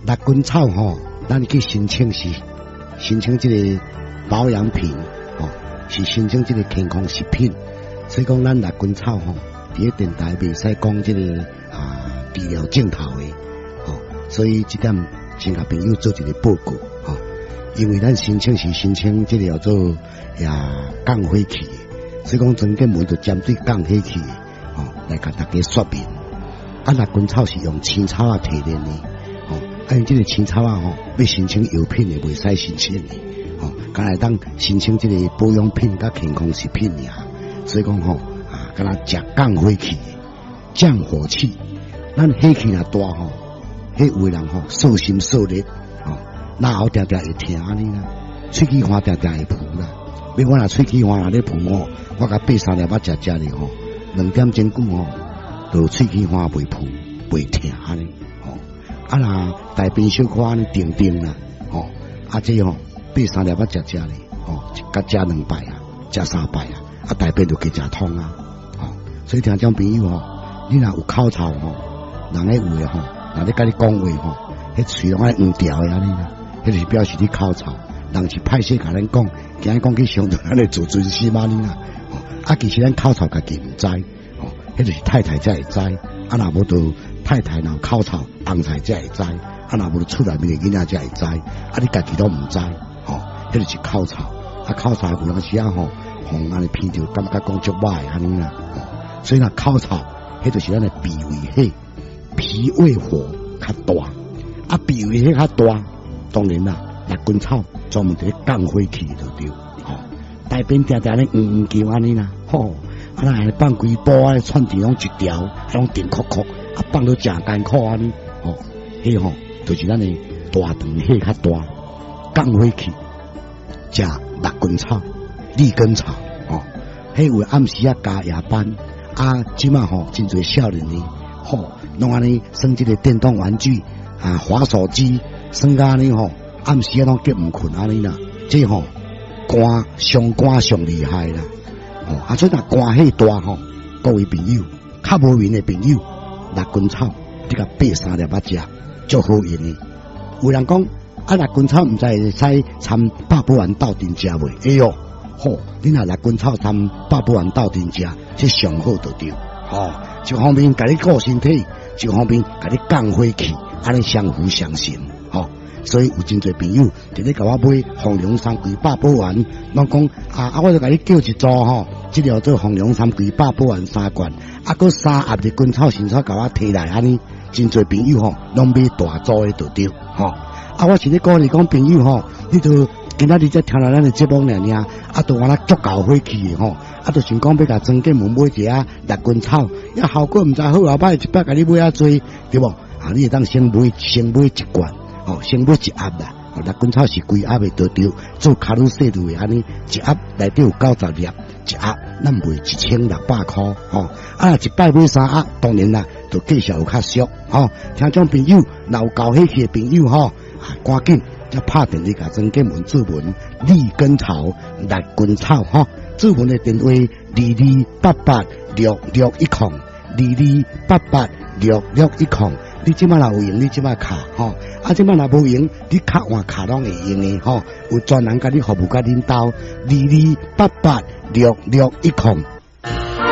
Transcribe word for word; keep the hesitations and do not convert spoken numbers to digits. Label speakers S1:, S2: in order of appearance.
S1: 辣根草吼，咱去申请是申请这个保养品，吼、哦，是申请这个健康食品。所以讲，咱辣根草吼，伫咧电台袂使讲这个啊治疗镜头的，吼、哦，所以这点先甲朋友做一个报告，吼、哦，因为咱申请是申请这个叫做呀降火气的，所以讲曾经门就针对降火气的，吼、哦，来甲大家说明。啊，辣根草是用青草啊提炼的。哦，按这个青草啊，吼，要申请药品的袂使申请的，哦，敢来当申请这个保养品甲健康食品呀。所以讲吼，啊，敢若食降火气，降火气，咱火气若大吼，迄有的人吼受心受力，哦，那后定定会疼安尼啦，喙齿花定定会浮啦。要我若喙齿花若咧浮吼，我甲八三粒仔食食咧吼，两点钟久吼，就喙齿花袂浮，袂疼安尼。啊啦，大便小可安尼定定啦，吼、哦，啊这吼八三粒仔食食咧，吼、哦，甲食两摆啊，食三摆啊，啊大便就加食通啊，吼、哦，所以听众朋友吼，你若有口臭吼，人咧有诶吼，人咧甲你讲话吼，迄喙拢爱黄条诶安尼啦，迄就是表示你口臭，人是歹势甲咱讲，惊讲去伤到咱诶自尊心安尼啦，吼、哦，啊其实咱口臭家己毋知，吼、哦，迄就是太太才会知，啊若无就。太太若口臭，红菜才会知；啊，若无厝内面嘅囡仔才会知；啊，你家己都唔知，吼、哦，迄就是口臭。啊，口臭有当时啊吼，红安尼鼻着感觉讲足歹安尼啦。哦，所以若口臭，迄就是咱嘅脾胃火，脾胃火较大。啊，脾胃火较大，当然啦，辣根草专门伫降火气就对。吼、哦，大便定定咧黄黄叫安尼啦，吼、哦，啊，咱来放规煲啊，串地拢一条，拢定壳壳。啊，放到真艰苦安尼，吼、哦，迄吼就是咱诶大肠火较大，降火气，食辣根草、利根草，哦，迄有暗时啊加夜班，啊，即马吼真侪少年呢，吼，拢安尼耍即个电动玩具啊，滑手机，耍甲安尼吼，暗时啊拢结毋困安尼啦，即吼肝上肝上厉害啦，哦，啊，所以若肝火大吼，各位朋友，较无缘诶朋友。辣根草，这个八三粒仔食，足好用的。有人讲啊，辣根草毋知会使掺百宝丸斗阵食袂？哎哟，吼，你若辣根草掺百宝丸斗阵食，这上好就对。吼、哦，一方面甲你顾身体，一方面甲你降火气，安尼相辅相成。吼、哦，所以有真侪朋友伫咧甲我买红龙三桂百宝丸，拢讲啊啊，我就甲你叫一组吼，即条做红龙三桂百宝丸三罐。啊，搁三盒的根草、新草，甲我摕来安尼，真侪朋友吼，拢买大组的就对，吼、哦。啊，我是咧鼓励讲朋友吼，你就今仔日才听到咱的节目尔尔，啊，都安尼足够火气的吼，啊，就想讲要甲庄建门买一下辣根草，呀，效果毋知好后摆一摆甲你买啊多，对无？啊，你会当先买先买一罐，哦，先买一盒啦。辣根草是规盒的倒掉，做卡路西路的安尼，一盒内底有九十粒，一盒咱卖一千六百块，吼、哦。啊，一摆买三盒，当然啦，就计数有较俗，吼、哦。听众朋友，若有够火气的朋友，吼、哦，啊，赶紧才拍电话甲庄建文注文利根草、辣根草，吼、哦。注文的电话二二八八六六一空，二二八八六六一空。你即摆若有用，你即摆卡吼，啊即摆若无用，你卡换卡拢会用诶吼，有专人甲你服务甲恁兜，二二八八六六一空。